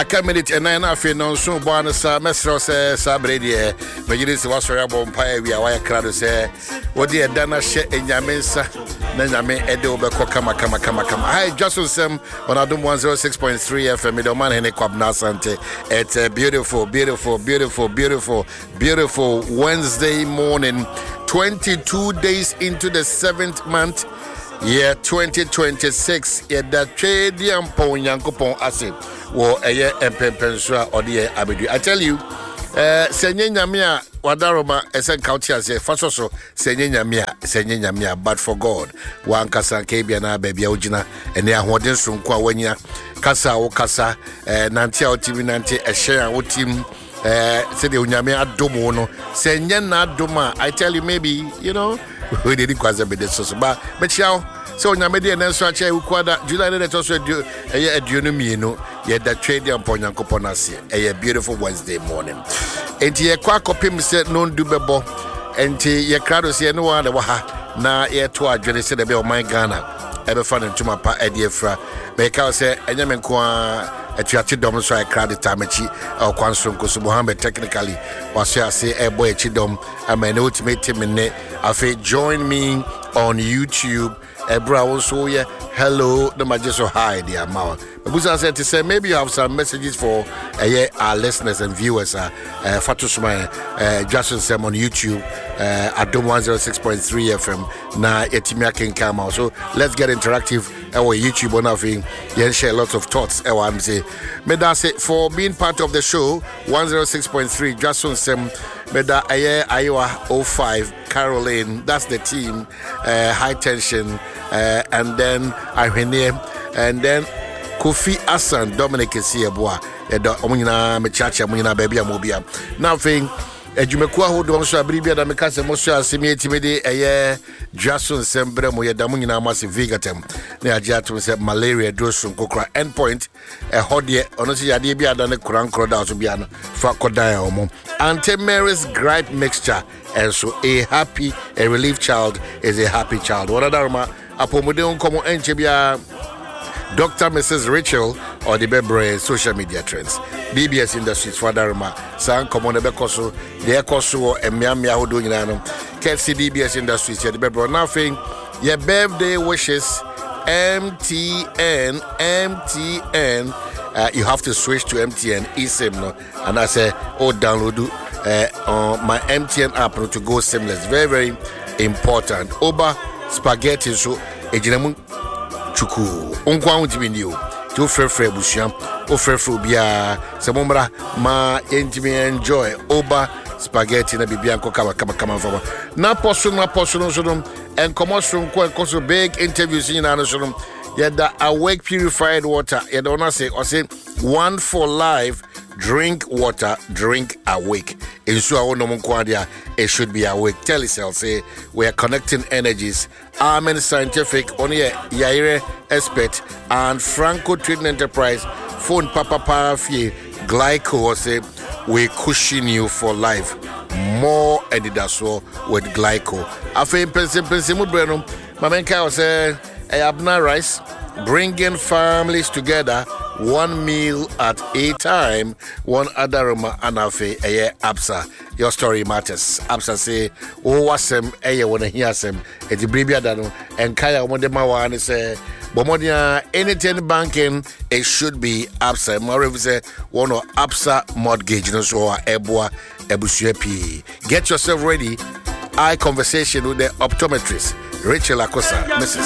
aka minute and nine afi no so bwana sa mesro se sabrede megiri se wasori abompa wi awaya krado se wodi edana hye enyamensa na nyame ede obekọ kama. Hi Jason Sem on Adom 106.3 FM Middleman Hene Kwabna Asante. It's a beautiful Wednesday morning, 22 days into the 7th month, year 2026. Yeah, that trade yampon yankopon ase wo eye empempensua ode abedu. I tell you, senye nyamia wadaroma esen county as fasoso senye nyamia but for God wan kasa kebia na babia ojina ene ahoden sonko awanya kasa wo kasa nanti a otimi nanti ehye a otim say the unyame adomo no senye na adoma. I tell you, maybe you know we did kwaza be so ba mechiao so unyame de na so acha ukwada July na to so aduonu mienu ye da trade yampon yankopon ase a beautiful Wednesday morning. Enti ye kwa kopim se no ndu bebo enti ye krado se no wa ha na ye to adwene se de be o man Ghana e be fa ne ntuma pa e de fra me ka se enyame nko a atuate dom so I crowd tamachi o kwanso nko so Mohammed technically was say e boy chidom amane ultimate team ne afi join me on YouTube ebra also yeah hello the majeso hi dear mama Busa said to say maybe you have some messages for our listeners and viewers Fatusma Jason Sem on YouTube Adom 106.3 FM na etimia ken kama. So let's get interactive our YouTube on thing and share lots of thoughts I'm say meda say for being part of the show 106.3 Jason Sem meda Iowa 05 Caroline, that's the team, high tension, and then Irene, and then Kofi Asan, Dominic Siabwa, Omina Mechacha, Muna Baby Mobia. Nothing. Ejumekwa ho do so abribia da meka se mo so asemi etimede Jason Sembre mo ye damu nyina mase Vigatem na agya to se malaria do so kokra endpoint hode ono se yade bia da ne krankro da so bia no fa kodan omo Auntie Mary's gripe mixture and so a relief child is a happy child. What adarma apomode onkomo enche bia Dr. Mrs. Rachel or the Bebre social media trends. BBS Industries for Daruma. San Common Becoso, the Ecoso, and Miamia who doing an KFC BBS Industries, the Bebre. Nothing. Your birthday wishes, MTN. You have to switch to MTN eSIM. No? And I say, download on my MTN app to go seamless. Very, very important. Oba spaghetti so ejinamu chuku onkwa untimi ni o ti o frefre busuam o frefre bia se momra ma entimi enjoy Oba spaghetti na bibia nko kama fama na poso so dum enkomo so nko so big interviews in na so dum yeda awake purified water yeda ona say o say one for life. Drink water, drink awake. In so it should be awake. Telecel say we are connecting energies. Amen Scientific, only Yaire expert and Franco Trading Enterprise. Phone Papa Parafie Glyco say we cushion you for life. More Edidaso with Glyco. Afe pense mudbrenum. Mamenka say Abna rice, bringing families together. One meal at a time. One adaroma anafe Absa. Your story matters. Absa say, oh wasem wanna hear sem. Eti bribia dano and kaya modema wane say Bomodia anything banking it should be Absa. More say one or Absa mortgage no so eboa ebusuepi. Get yourself ready. Eye conversation with the optometrist Rachel Akosa, Mrs.